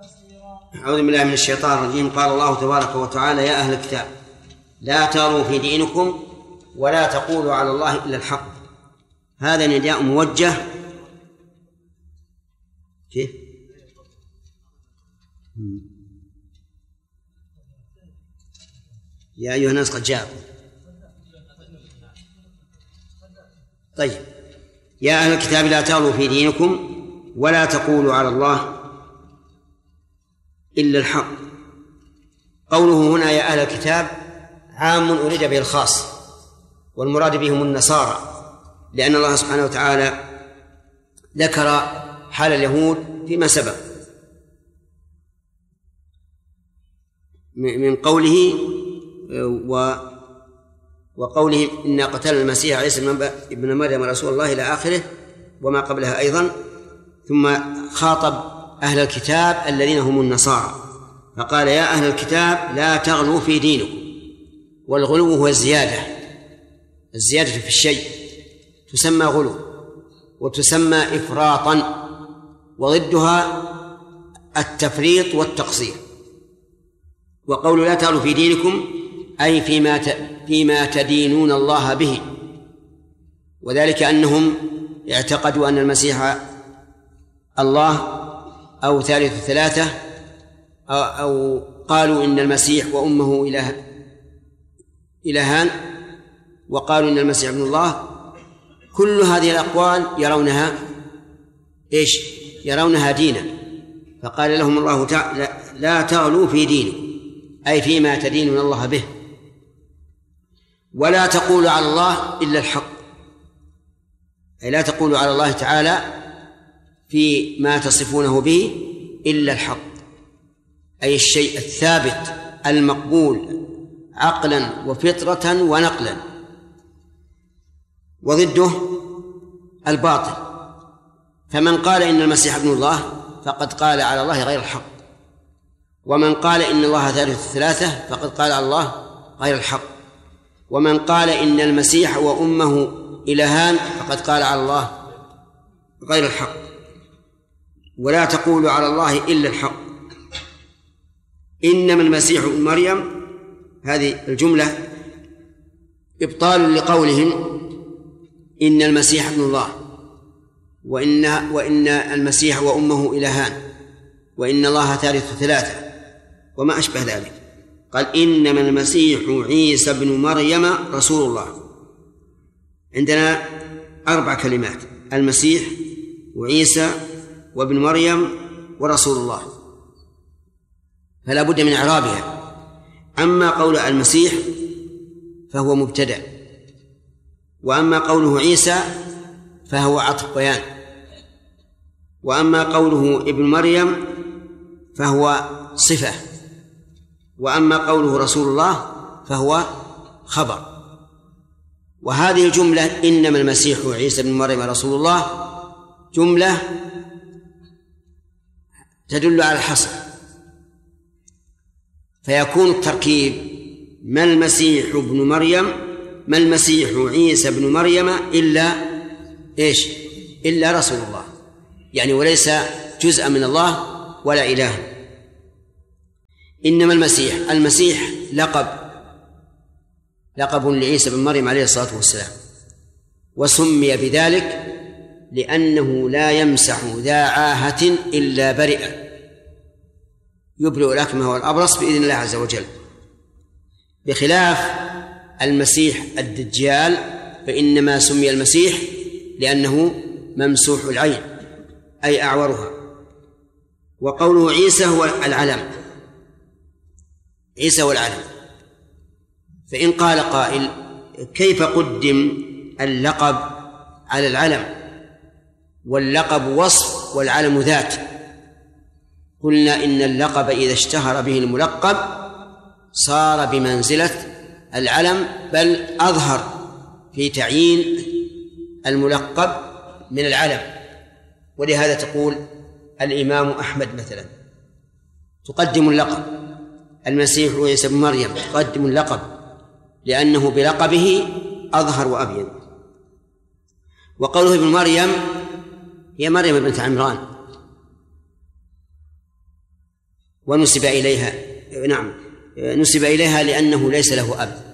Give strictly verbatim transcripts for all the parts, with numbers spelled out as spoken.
أعوذ بالله من الشيطان الرجيم. قال الله تبارك وتعالى: يا أهل الكتاب لا تغلوا في دينكم ولا تقولوا على الله إلا الحق. هذا نداء موجه كيف؟ يا أيها الناس قد جاءكم. طيب، يا أهل الكتاب لا تغلوا في دينكم ولا تقولوا على الله إلا الحق. قوله هنا يا أهل الكتاب عام أريد به الخاص، والمراد بهم النصارى، لأن الله سبحانه وتعالى ذكر حال اليهود فيما سبق من قوله و وقوله إنا قتلنا المسيح عيسى ابن مريم رسول الله إلى آخره وما قبلها أيضا. ثم خاطب أهل الكتاب الذين هم النصارى فقال: يا أهل الكتاب لا تغلوا في دينكم. والغلو هو الزيادة، الزيادة في الشيء تسمى غلو، وتسمى إفراطا، وضدها التفريط والتقصير. وقول لا تغلوا في دينكم أي فيما فيما تدينون الله به، وذلك أنهم اعتقدوا أن المسيح الله أو ثالث ثلاثة، أو قالوا إن المسيح وأمه إله إلهان، وقالوا إن المسيح ابن الله. كل هذه الأقوال يرونها إيش؟ يرونها دينا. فقال لهم الله تعالى: لا تغلوا في دينكم أي فيما تدينون الله به، ولا تقولوا على الله إلا الحق، أي لا تقولوا على الله تعالى في ما تصفونه به إلا الحق، أي الشيء الثابت المقبول عقلا وفطرة ونقلا. وضده الباطل. فمن قال إن المسيح ابن الله فقد قال على الله غير الحق، ومن قال إن الله ثالث ثلاثة فقد قال على الله غير الحق، ومن قال إن المسيح وأمه إلهان فقد قال على الله غير الحق. ولا تقولوا على الله إلا الحق. إنما المسيح ابن مريم، هذه الجملة إبطال لقولهم إن المسيح ابن الله، وإن, وإن المسيح وأمه إلهان، وإن الله ثالث ثلاثة وما أشبه ذلك. قال: إنما المسيح عيسى بن مريم رسول الله. عندنا أربع كلمات: المسيح وعيسى وابن مريم ورسول الله، فلا بد من إعرابها. أما قول المسيح فهو مبتدأ، وأما قوله عيسى فهو عطف بيان، وأما قوله ابن مريم فهو صفة، وأما قوله رسول الله فهو خبر. وهذه الجملة إنما المسيح عيسى بن مريم رسول الله جملة تدل على الحصر، فيكون التركيب: ما المسيح ابن مريم، ما المسيح عيسى بن مريم إلا إيش؟ إلا رسول الله، يعني وليس جزءا من الله ولا إله. إنما المسيح، المسيح لقب لقب لعيسى بن مريم عليه الصلاة والسلام، وسمي بذلك لأنه لا يمسح ذا عاهة إلا برئ، يبرئ الأكمه والأبرص بإذن الله عز وجل، بخلاف المسيح الدجال فإنما سمي المسيح لأنه ممسوح العين أي أعورها. وقوله عيسى هو العلم، عيسى هو العلم. فإن قال قائل: كيف قدم اللقب على العلم واللقب وصف والعلم ذات؟ قلنا إن اللقب إذا اشتهر به الملقب صار بمنزلة العلم، بل أظهر في تعيين الملقب من العلم. ولهذا تقول الإمام أحمد مثلا تقدم اللقب، المسيح عيسى بن مريم تقدم اللقب لأنه بلقبه أظهر وأبين. وقوله ابن مريم هي مريم بنت عمران، ونسب إليها نعم نسب إليها لأنه ليس له أب،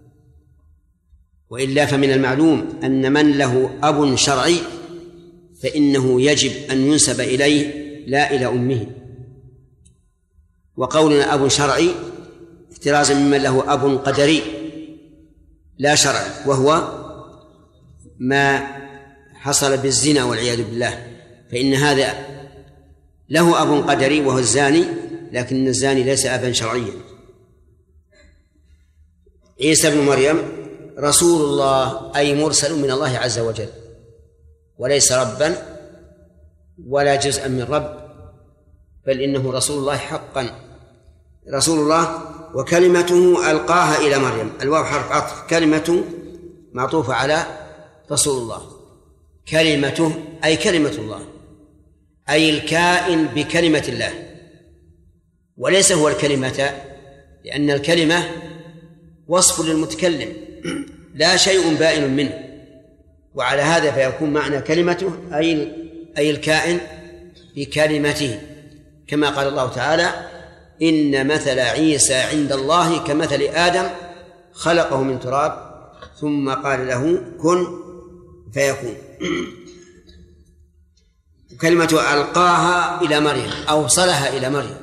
وإلا فمن المعلوم أن من له أب شرعي فإنه يجب أن ينسب إليه لا إلى أمه. وقولنا أب شرعي احترازا ممن له أب قدري لا شرعي، وهو ما حصل بالزنا والعياذ بالله، فإن هذا له أب قدري وهو الزاني، لكن الزاني ليس أبا شرعيا. عيسى بن مريم رسول الله أي مرسل من الله عز وجل، وليس ربا ولا جزءا من رب، بل إنه رسول الله حقا، رسول الله. وكلمته ألقاها إلى مريم، الواو حرف عطف، كلمة معطوفة على رسول الله، كلمته أي كلمة الله، أي الكائن بكلمة الله، وليس هو الكلمة، لأن الكلمة وصف للمتكلم لا شيء بائن منه، وعلى هذا فيكون معنى كلمته أي أي الكائن بكلمته، كما قال الله تعالى: إن مثل عيسى عند الله كمثل آدم خلقه من تراب ثم قال له كن فيكون. كلمة ألقاها إلى مريم أوصلها إلى مريم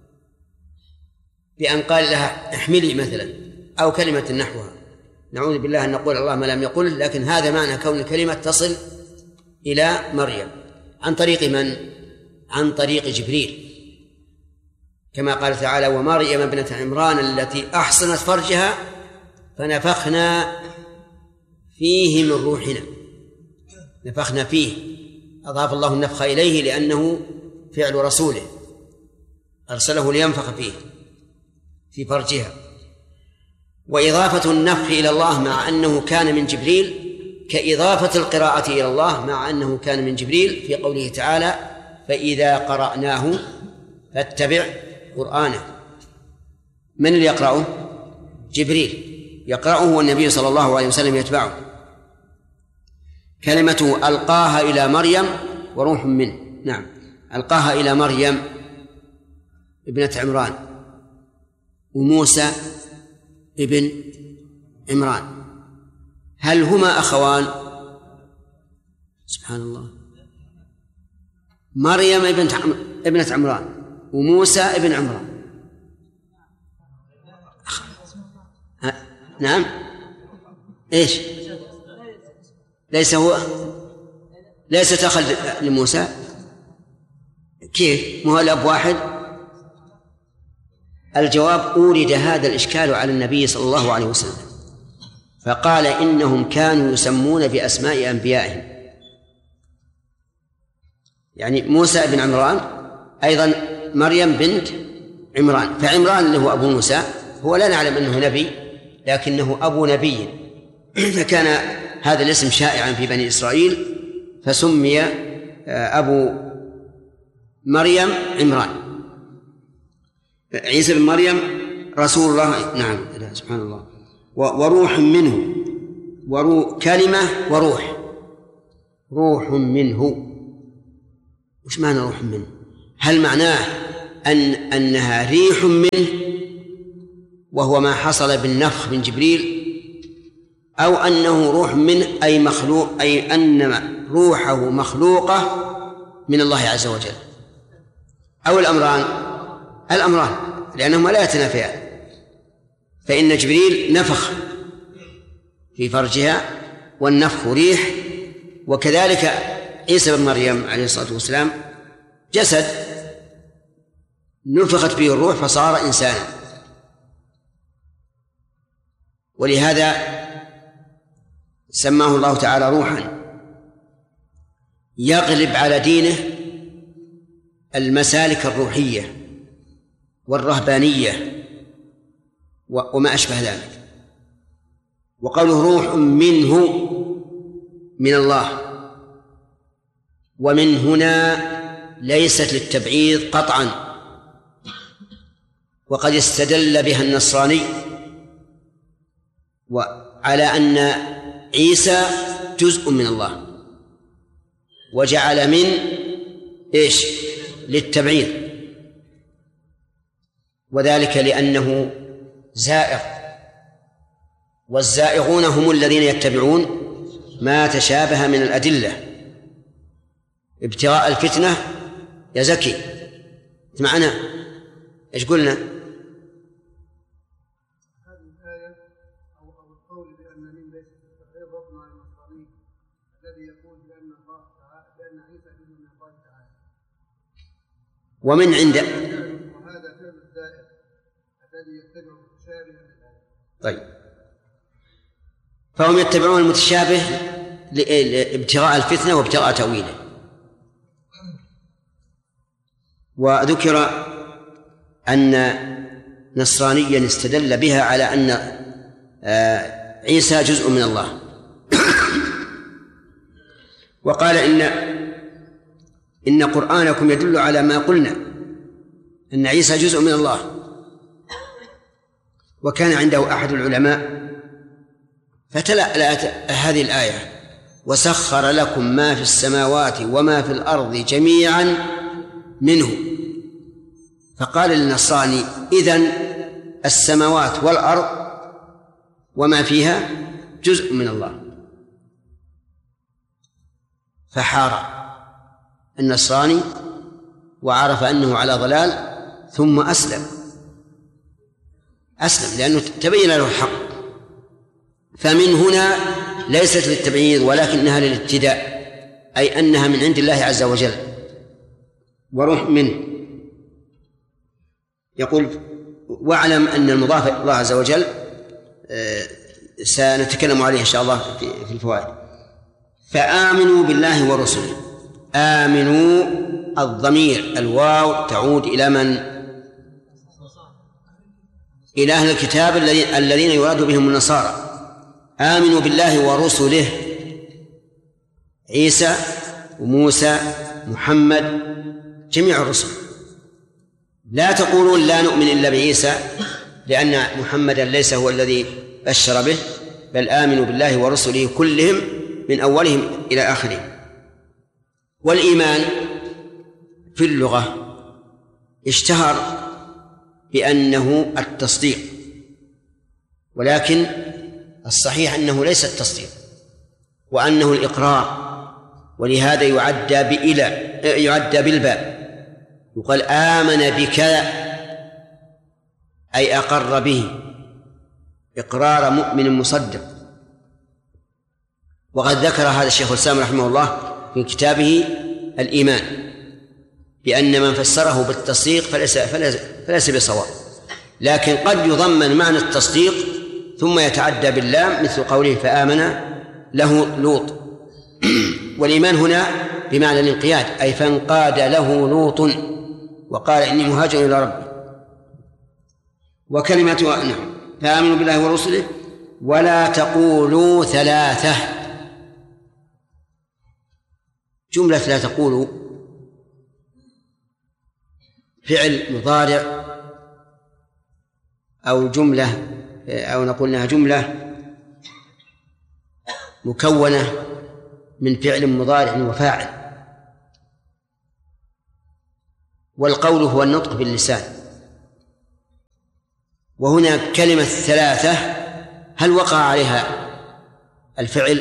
بأن قال لها احملي مثلا، أو كلمة نحوها. نعوذ بالله أن نقول الله ما لم يقل، لكن هذا معنى كون الكلمة تصل إلى مريم. عن طريق من؟ عن طريق جبريل، كما قال تعالى: ومريم ابنة عمران التي أحصنت فرجها فنفخنا فيه من روحنا. نفخنا فيه، أضاف الله النفخ إليه لأنه فعل رسوله، أرسله لينفخ فيه في فرجها. وإضافة النفخ إلى الله مع أنه كان من جبريل كإضافة القراءة إلى الله مع أنه كان من جبريل، في قوله تعالى: فإذا قرأناه فاتبع قرآنه. من اللي يقرأه؟ جبريل يقرأه والنبي صلى الله عليه وسلم يتبعه. كلمته ألقاها إلى مريم وروح منه. نعم، ألقاها إلى مريم ابنة عمران وموسى ابن عمران، هل هما أخوان؟ سبحان الله، مريم ابنة عمران وموسى ابن عمران. نعم، إيش؟ ليس هو ليست أخا لموسى؟ كيف؟ مو الأب واحد؟ الجواب: أورد هذا الإشكال على النبي صلى الله عليه وسلم فقال: إنهم كانوا يسمون بأسماء أنبيائهم، يعني موسى بن عمران أيضا مريم بنت عمران، فعمران اللي هو أبو موسى هو لا نعلم أنه نبي، لكنه أبو نبي، فكان هذا الاسم شائعا في بني إسرائيل فسمي أبو مريم عمران. عيسى بن مريم رسول الله. نعم، سبحان الله. وروح منه، وروح كلمة وروح، روح منه. وش معنى روح منه؟ هل معناه أن أنها ريح منه وهو ما حصل بالنفخ من جبريل، أو أنه روح منه أي مخلوق، أي أن روحه مخلوقة من الله عز وجل، أو الأمران؟ الأمران، لأنهما لا يتنافيان، فإن جبريل نفخ في فرجها والنفخ ريح، وكذلك عيسى بن مريم عليه الصلاة والسلام جسد نفخت فيه الروح فصار إنسانا. ولهذا سماه الله تعالى روحا يغلب على دينه المسالك الروحية والرهبانية وما أشبه ذلك. وقوله روح منه من الله، ومن هنا ليست للتبعيض قطعا، وقد استدل بها النصراني وعلى أن عيسى جزء من الله، وجعل من إيش للتبعيض، وذلك لأنه زائغ، والزائغون هم الذين يتبعون ما تشابه من الأدلة ابتغاء الفتنة. يا زكي معنا إيش قلنا؟ هذه الآية أو القول بأن من ليس تستحيض ربنا المصري الذي يقول بأن الله تعالى بأن عيسى ابن من الله تعالى، ومن عند وهذا فعل الزائر الذي يتبع المتشابه للآية. طيب، فهم يتبعون المتشابه لابتغاء الفتنة وابتغاء تأويله. وذكر أن نصرانيا استدل بها على أن عيسى جزء من الله وقال إن إن قرآنكم يدل على ما قلنا أن عيسى جزء من الله. وكان عنده أحد العلماء فتلا هذه الآية: وسخر لكم ما في السماوات وما في الأرض جميعا منه. فقال للنصراني: إذن السماوات والأرض وما فيها جزء من الله. فحار النصراني وعرف أنه على ضلال ثم أسلم أسلم لأنه تبين له الحق. فمن هنا ليست للتبعيض ولكنها للابتداء، أي أنها من عند الله عز وجل وروح منه. يقول: واعلم أن المضاف إلى الله عز وجل سنتكلم عليه إن شاء الله في الفوائد. فآمنوا بالله ورسله. آمنوا الضمير الواو تعود إلى من؟ إلى أهل الكتاب الذين يراد بهم النصارى. آمنوا بالله ورسله، عيسى وموسى محمد جميع الرسل. لا تقولون لا نؤمن إلا بعيسى لأن محمدا ليس هو الذي بشر به، بل آمنوا بالله ورسله كلهم من أولهم إلى آخرهم. والإيمان في اللغة اشتهر بأنه التصديق، ولكن الصحيح أنه ليس التصديق وأنه الإقرار، ولهذا يعدى بإلى يعدى بالباء. يقال آمن بك أي أقر به إقرار مؤمن مصدق. وقد ذكر هذا الشيخ الإسلام رحمه الله في كتابه الإيمان بأن من فسره بالتصديق فليس, فليس, فليس بصواب، لكن قد يضمن معنى التصديق ثم يتعدى باللام مثل قوله فآمن له لوط. والإيمان هنا بمعنى الانقياد، أي فانقاد له لوط وقال إني مهاجر إلى ربي. وكلمة نعم فآمنوا بالله ورسله ولا تقولوا ثلاثة. جملة لا تقولوا فعل مضارع أو جملة أو نقول إنها جملة مكونة من فعل مضارع وفاعل. والقول هو النطق باللسان. وهنا كلمة ثلاثة هل وقع عليها الفعل؟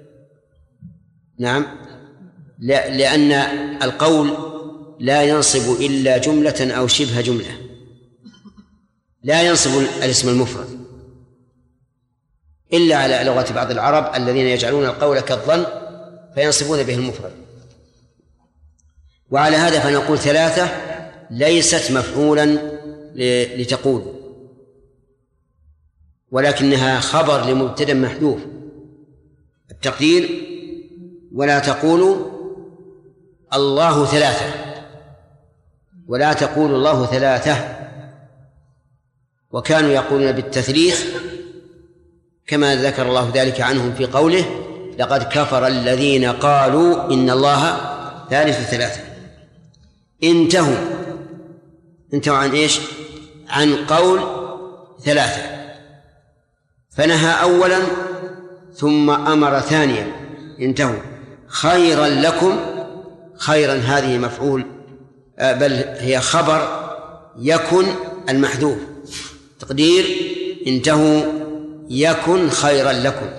نعم، لأن القول لا ينصب إلا جملة أو شبه جملة، لا ينصب الاسم المفرد إلا على لغة بعض العرب الذين يجعلون القول كالظن فينصبون به المفرد. وعلى هذا فنقول ثلاثة ليست مفعولا لتقول، ولكنها خبر لمبتدأ محذوف. التقدير ولا تقولوا الله ثلاثة، ولا تقولوا الله ثلاثة. وكانوا يقولون بالتثليث كما ذكر الله ذلك عنهم في قوله لقد كفر الذين قالوا إن الله ثالث ثلاثة. انتهوا انتهوا عن إيش؟ عن قول ثلاثة، فنهى أولا ثم أمر ثانيا. انتهوا خيرا لكم. خيرا هذه مفعول بل هي خبر يكن المحذوف، تقدير انتهوا يكن خيرا لكم.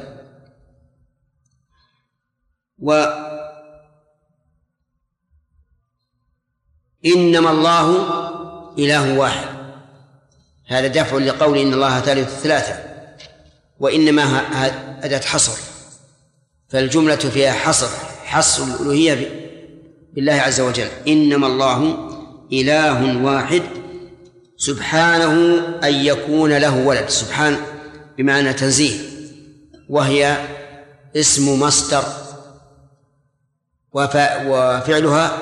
وإنما الله إله واحد، هذا دفع لقول إن الله ثالث ثلاثة، وإنما أداة حصر، فالجملة فيها حصر، حصر الألوهية بالله عز وجل. إنما الله إله واحد سبحانه أن يكون له ولد، سبحان بمعنى تنزيه، وهي اسم مصدر وفعلها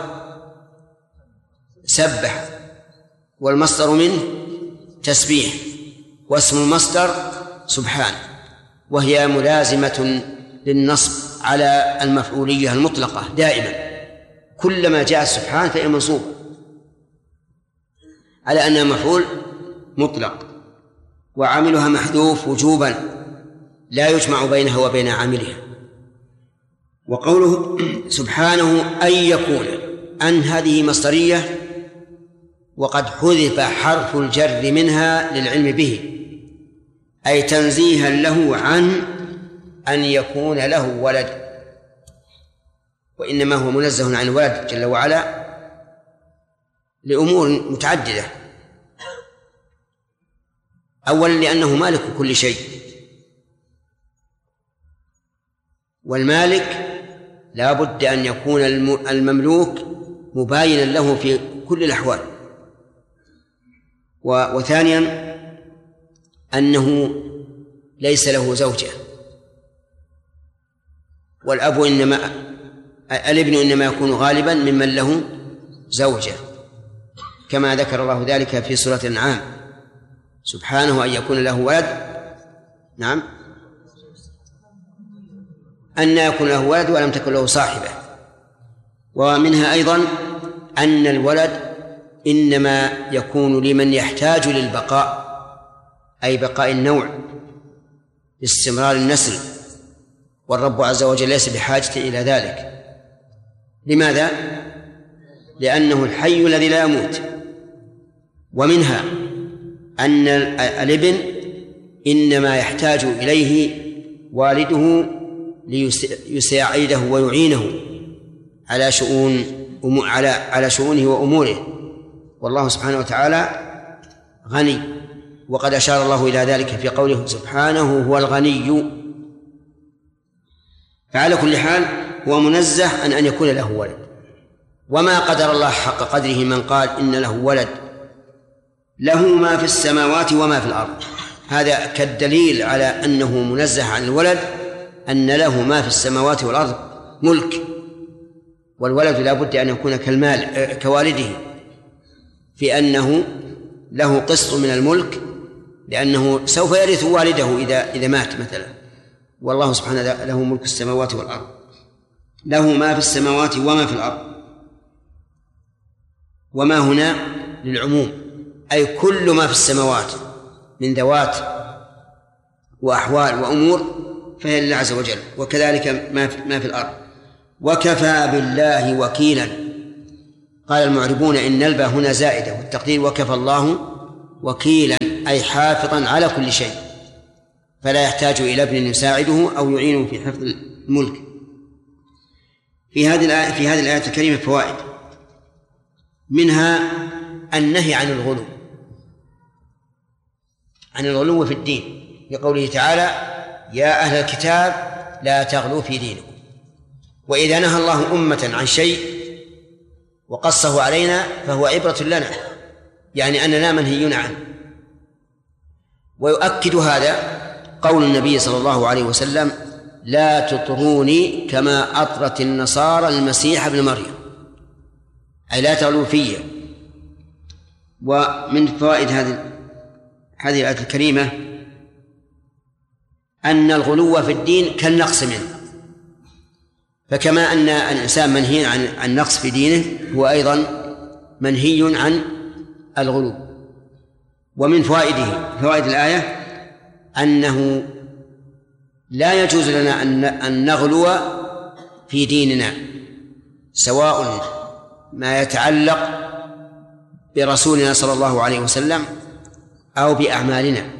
سبح، والمصدر منه تسبيح، واسم المصدر سبحان، وهي ملازمة للنصب على المفعولية المطلقة دائما، كلما جاء سبحان فهي منصوبة على أنها مفعول مطلق، وعاملها محذوف وجوبا لا يجمع بينها وبين عاملها. وقوله سبحانه أن يكون، أن هذه مصدرية وقد حذف حرف الجر منها للعلم به، أي تنزيها له عن أن يكون له ولد، وإنما هو منزه عن الولد جل وعلا لأمور متعددة. أولا لأنه مالك كل شيء، والمالك لا بد أن يكون المملوك مباينا له في كل الأحوال. وثانيا أنه ليس له زوجة، والأب إنما الابن إنما يكون غالبا ممن له زوجة، كما ذكر الله ذلك في سورة الأنعام، سبحانه أن يكون له ولد، نعم، أن يكون له ولد ولم تكن له صاحبة. ومنها أيضا أن الولد إنما يكون لمن يحتاج للبقاء، أي بقاء النوع باستمرار النسل، والرب عز وجل ليس بحاجة إلى ذلك. لماذا؟ لأنه الحي الذي لا يموت. ومنها أن الابن إنما يحتاج إليه والده ليساعده ويعينه على شؤون على على شؤونه وأموره، والله سبحانه وتعالى غني، وقد أشار الله إلى ذلك في قوله سبحانه هو الغني. فعلى كل حال هو منزه عن أن يكون له ولد، وما قدر الله حق قدره من قال إن له ولد، له ما في السماوات وما في الأرض. هذا كالدليل على أنه منزه عن الولد، أن له ما في السماوات والأرض ملك، والولد لا بد أن يكون كالمال كوالده في أنه له قسط من الملك، لأنه سوف يرث والده إذا إذا مات مثلا، والله سبحانه له ملك السماوات والأرض، له ما في السماوات وما في الأرض. وما هنا للعموم، أي كل ما في السماوات من ذوات وأحوال وأمور فهي لله عز وجل، وكذلك ما في, ما في الأرض. وكفى بالله وكيلا. قال المعربون إن الباء هنا زائدة، والتقدير وكفى الله وكيلا، أي حافظا على كل شيء، فلا يحتاج إلى ابن يساعده أو يعينه في حفظ الملك. في هذه الآية في هذه الآية الكريمة فوائد، منها النهي عن الغلو عن الغلو في الدين، لقوله تعالى يا أهل الكتاب لا تغلوا في دينكم. وإذا نهى الله أمة عن شيء وقصه علينا فهو عبرة لنا، يعني أننا منهيون عنه. ويؤكد هذا قول النبي صلى الله عليه وسلم لا تطروني كما أطرت النصارى المسيح ابن مريم، أي لا تغلوا في. ومن فوائد هذه هذه الآية الكريمة أن الغلو في الدين كالنقص منه، فكما أن الإنسان منهي عن النقص في دينه هو أيضا منهي عن الغلو. ومن فوائده فوائد الآية أنه لا يجوز لنا أن نغلو في ديننا، سواء ما يتعلق برسولنا صلى الله عليه وسلم أو بأعمالنا.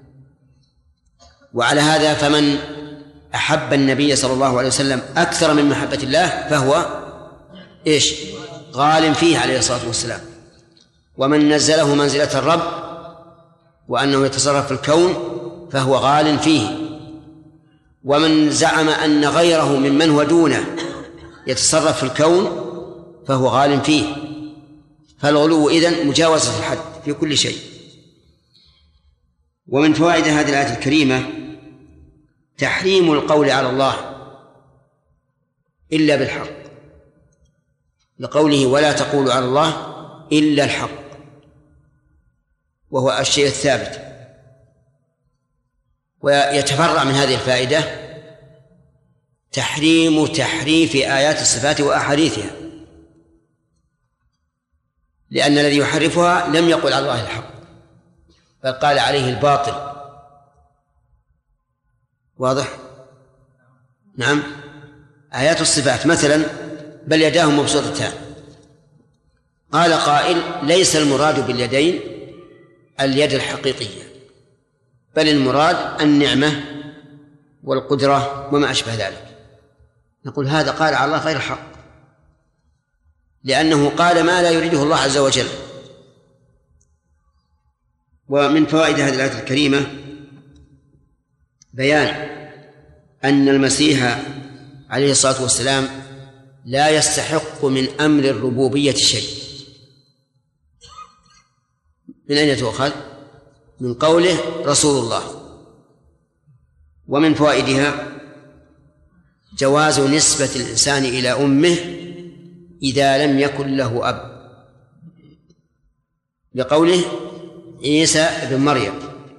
وعلى هذا فمن أحب النبي صلى الله عليه وسلم أكثر من محبة الله فهو إيش؟ غال فيه عليه الصلاة والسلام. ومن نزله منزلة الرب وأنه يتصرف في الكون فهو غال فيه. ومن زعم أن غيره ممن هو دونه يتصرف في الكون فهو غال فيه. فالغلو إذن مجاوزة الحد في كل شيء. ومن فوائد هذه الآية الكريمة تحريم القول على الله إلا بالحق، لقوله ولا تقولوا على الله إلا الحق، وهو الشيء الثابت. ويتفرع من هذه الفائدة تحريم تحريف آيات الصفات وأحاديثها، لأن الذي يحرفها لم يقل على الله الحق بل قال عليه الباطل. واضح؟ نعم. آيات الصفات مثلا بل يداه مبسوطتان، قال قائل ليس المراد باليدين اليد الحقيقية، بل المراد النعمة والقدرة وما أشبه ذلك. نقول هذا قال على الله غير الحق، لأنه قال ما لا يريده الله عز وجل. ومن فوائد هذه الآية الكريمة بيان أن المسيح عليه الصلاة والسلام لا يستحق من أمر الربوبية شيء. من أين تؤخذ؟ من قوله رسول الله. ومن فوائدها جواز نسبة الإنسان إلى أمه إذا لم يكن له أب، بقوله عيسى بن مريم،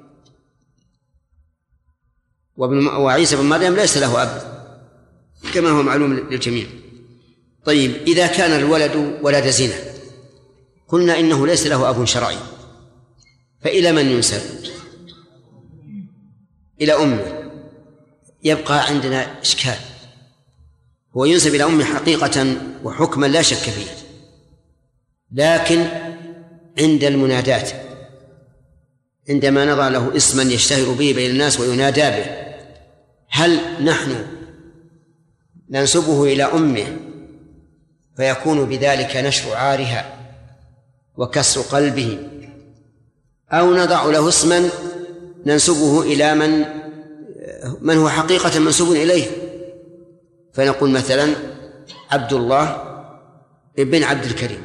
وعيسى بن مريم ليس له أب كما هو معلوم للجميع. طيب إذا كان الولد ولد زنا قلنا إنه ليس له أب شرعي، فإلى من ينسب؟ إلى أمه. يبقى عندنا إشكال، هو ينسب إلى أمه حقيقة وحكما لا شك فيه، لكن عند المنادات عندما نضع له اسما يشتهر به بين الناس وينادى به، هل نحن ننسبه إلى أمه فيكون بذلك نشر عارها وكسر قلبه، أو نضع له اسما ننسبه إلى من من هو حقيقة منسوب إليه، فنقول مثلا عبد الله ابن عبد الكريم؟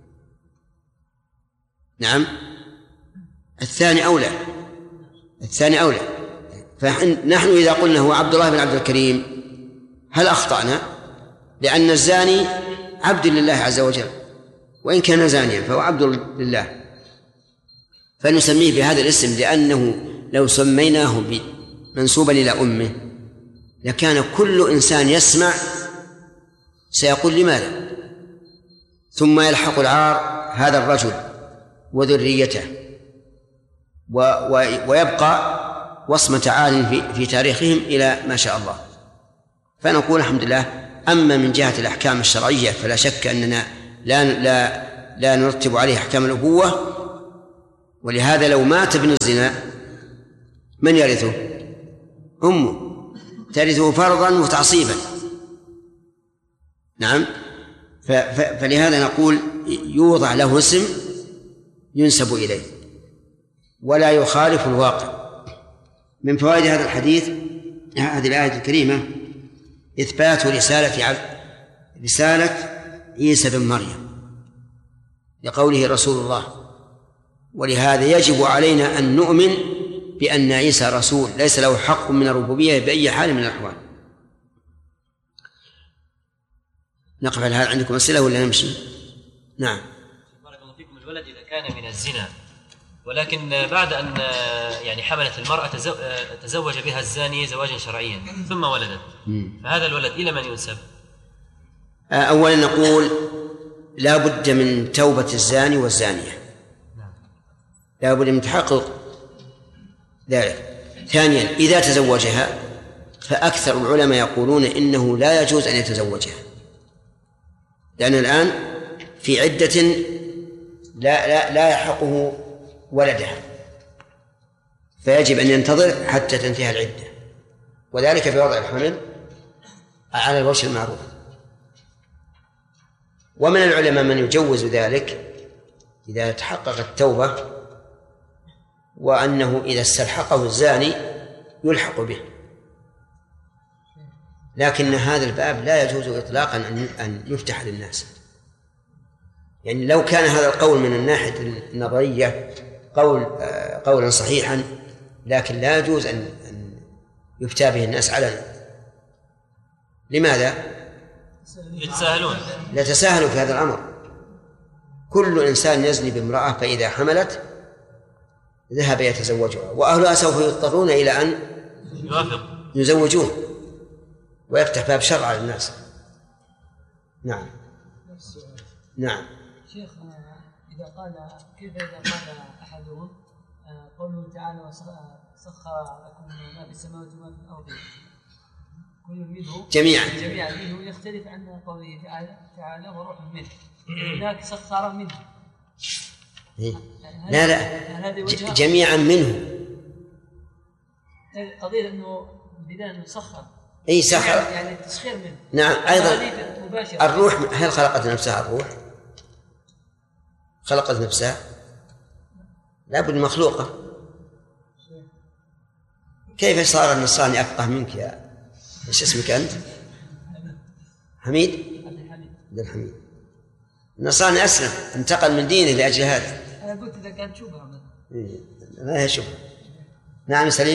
نعم، الثاني أولى، الثاني أولى. فنحن إذا قلنا هو عبد الله بن عبد الكريم هل أخطأنا؟ لأن الزاني عبد لله عز وجل، وإن كان زانيا فهو عبد لله، فنسميه بهذا الاسم، لأنه لو سميناه منسوبا إلى أمه لكان كل إنسان يسمع سيقول لماذا، ثم يلحق العار هذا الرجل وذريته، ويبقى وصمة عار في, في تاريخهم إلى ما شاء الله. فنقول الحمد لله. أما من جهة الأحكام الشرعية فلا شك أننا لا, لا, لا نرتب عليه أحكام الأبوة، ولهذا لو مات ابن الزنا من يرثه؟ أمه ترثه فرضا وتعصيبا. نعم. فلهذا نقول يوضع له اسم ينسب إليه ولا يخالف الواقع. من فوائد هذا الحديث هذه الآية الكريمة إثبات رسالة عبد رسالة عيسى بن مريم لقوله رسول الله، ولهذا يجب علينا أن نؤمن بأن عيسى رسول ليس له حق من الربوبية بأي حال من الأحوال. نقف على هذا. عندكم أسئلة ولا نمشي؟ نعم. بارك الله فيكم. الولد إذا كان من الزنا ولكن بعد أن يعني حملت المرأة تزوج بها الزاني زواجا شرعيا ثم ولدت، فهذا الولد إلى من ينسب؟ أولا نقول لا بد من توبة الزاني والزانية، لا بد من تحقق ذلك. ثانيا إذا تزوجها فأكثر العلماء يقولون إنه لا يجوز أن يتزوجها، لأن الآن في عدة لا, لا, لا يحقه ولدها، فيجب أن ينتظر حتى تنتهي العدة، وذلك بوضع الحمل على الوجه المعروف. ومن العلماء من يجوز ذلك إذا تحققت التوبة وأنه إذا استلحقه الزاني يلحق به، لكن هذا الباب لا يجوز إطلاقا أن يفتح للناس. يعني لو كان هذا القول من الناحية النظرية قول قولا صحيحا، لكن لا يجوز أن يفتى به الناس علنا. لماذا؟ يتساهلون، لا تساهلوا في هذا الأمر. كل إنسان يزني بامرأة فإذا حملت ذهب يتزوجها، وأهلها سوف يضطرون إلى أن يوافق يزوجون ويفتح باب شرع على الناس. نعم نعم. شيخ، إذا قال كيف إذا قال أحدهم قوله تعالى وسخر لكم ما في السماوات وما في الأرض كل منه جميعا جميعا منه يختلف عن قوله تعالى وروح منه، هناك سخر منه. لا لا جميعا منه، قضية أنه بدأ أنه سخر أي سخر يعني التسخير منه. نعم. أيضا الروح، هل خلقت نفسها الروح؟ خلقت نفسها؟ لا بد مخلوقة. كيف صار النصراني أفقه منك يا ايش اسمك أنت؟ حميد؟ عبد الحميد. النصراني أسلم، انتقل من دينه لأجل هذا. أنا قلت إذا كانت شبهة ما هي شبهة. نعم سليم.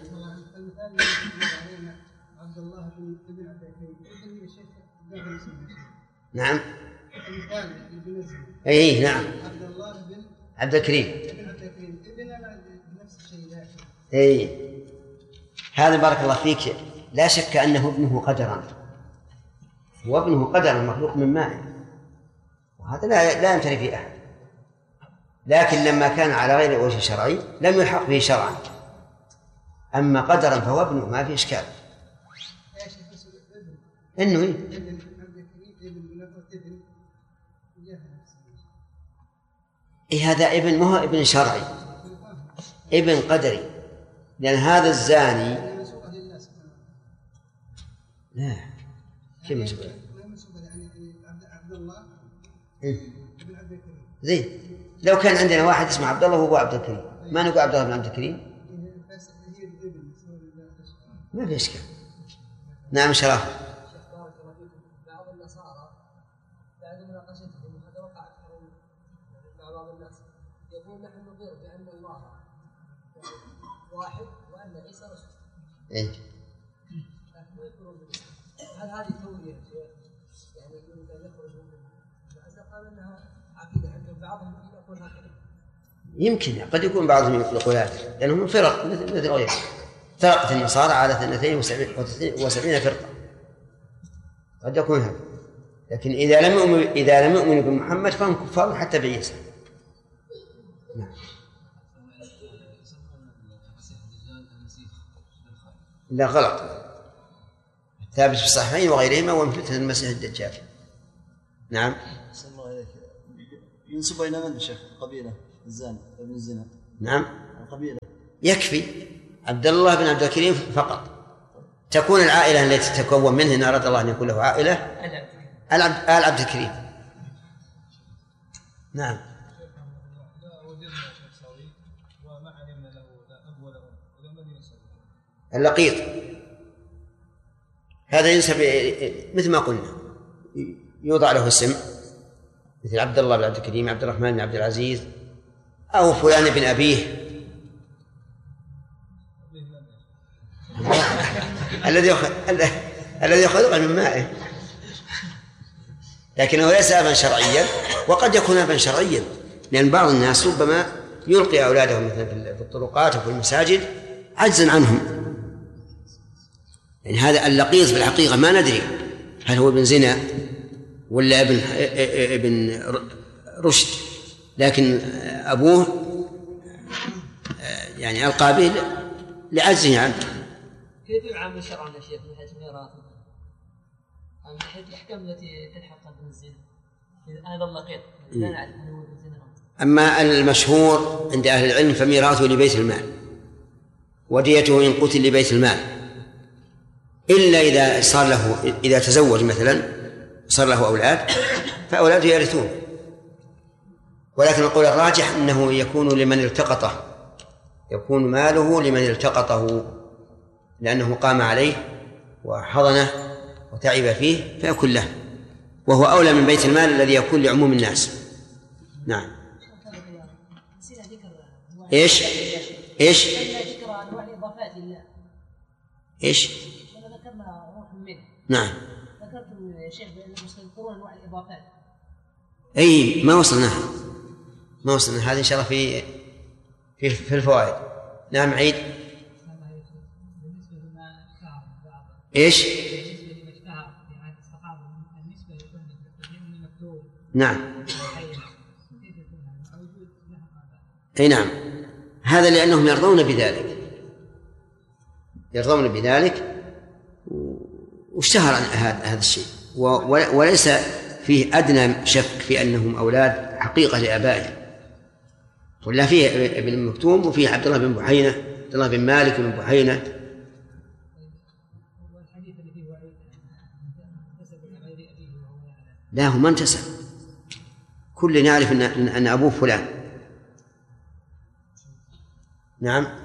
عبد الله بن ابن عبد الكريم الشيخ نعم. المثال ابن اي نعم. عبد الله بن عبد الكريم ابن عبد الكريم ابن نفس الشيء. اي هذا بارك الله فيك، لا شك أنه ابنه قدرا، وابنه قدرا مخلوق من ماء، وهذا لا لا يمتري فيه أحد. لكن لما كان على غير وجه شرعي لم يلحق به شرعا، أما قدرا فهو ابنه ما في إشكال. إنه إيه؟ إيه هذا ابن، ما هو ابن شرعي، ابن قدري، لأن هذا الزاني لا كيف مسؤول؟ عبد الله بن عبد الكريم. زين، لو كان عندنا واحد اسمه عبد الله وهو عبد الكريم ما نقول عبد الله بن عبد الكريم؟ ما في إشكال. نعم شرح. بعض النصارى بعد مناقشتهم قد وقعت مع بعض الناس يقول نحن نقر بأن الله واحد وأن عيسى رسول. إيه. هل هذه تورية يعني يريد أن يخرج منها؟ إذا قال أنها عقيدة عند بعضهم يقول هكذا. يمكن قد يكون بعضهم يقول هذا، لأنهم فرق مثل غيره. فرقة النصارى على اثنتين وسبعين فرقة، قد يكون هذا. لكن إذا لم يؤمن إذا لم يؤمنوا بمحمد فهم كفار حتى بعيسى. نعم. لا غلط، ثابت في الصحيحين وغيرهما ومثل المسيح الدجال. نعم. ينسب إلى من الشيخ؟ قبيلة الزاني ابن الزنا. نعم. القبيلة يكفي عبد الله بن عبد الكريم فقط، تكون العائلة التي تتكون منه إن أراد الله أن يكون له عائلة آل عبد الكريم. نعم. اللقيط هذا ينسب مثل ما قلنا، يوضع له اسم مثل عبد الله بن عبد الكريم، عبد الرحمن بن عبد العزيز، أو فلان بن أبيه الذي الذي يخلق من مائه، لكنه ليس أبا شرعيا، وقد يكون أبا شرعيا، لأن بعض الناس ربما يلقي أولادهم مثلا في الطرقات وفي المساجد عجزا عنهم. يعني هذا اللقيط في الحقيقة ما ندري هل هو ابن زنا ولا ابن ابن رشد، لكن أبوه يعني ألقى به لعجزه عنه. كيف يعامل شرعنا يا شيخ من حيث ميراث؟ من حيث الأحكام التي تلحق بين الزنا؟ هذا اللقيط لا نعرف أنه هو الزنا. أما المشهور عند أهل العلم فميراثه لبيت المال، وديته إن قتل لبيت المال، إلا إذا صار له إذا تزوج مثلا صار له أولاد فأولاده يرثون، ولكن القول الراجح أنه يكون لمن التقطه، يكون ماله لمن التقطه لأنه قام عليه وحضنه وتعب فيه فيكون له، وهو أولى من بيت المال الذي يكون لعموم الناس. نعم. إيش إيش ذكر أنواع الإضافات لله. إيش؟ ذكرنا روح منه. نعم. ذكرتم يا شيخ بأنهم يستذكرون أنواع الإضافات. أي ما وصلناها ما وصلنا هذه إن شاء الله في في في الفوائد. نعم عيد. إيش؟ نعم. أي نعم، هذا لأنهم يرضون بذلك يرضون بذلك واشتهر عن هذا الشيء، وليس فيه أدنى شك في أنهم أولاد حقيقة لآبائهم، ولا فيه ابن مكتوم وفيه عبد الله بن بحينة عبد الله بن مالك بن بحينة. لا هو ما انتسب، كل يعرف أن أبوه فلان. نعم.